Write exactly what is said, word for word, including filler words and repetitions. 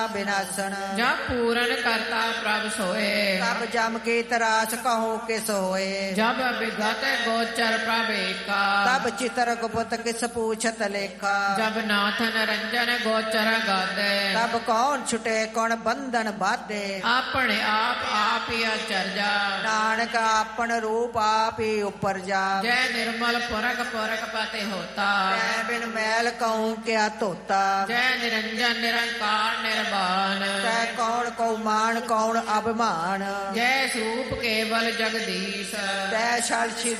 बिनासन जब पूरन करता प्रभ सोए तब जम की तरास कहो किस होए जब विगत गोचर प्रभ एका तब चितर गुप्त किस पूछत लेखा जब नाथन रंजन गोचर गादे तब कौन छुटे कौन बंधन बाधे अपने आप आप ही अचरजा नानक अपन रूप आप ही ऊपर जा जय निर्मल पुरख पुरख पते होता मैं बिन मैल कहूँ क्या तोता जय निरंजन निरंकार निर्वाण तै कौन को मान कौन अभिमान जय स्वरूप केवल जगदीश तै छल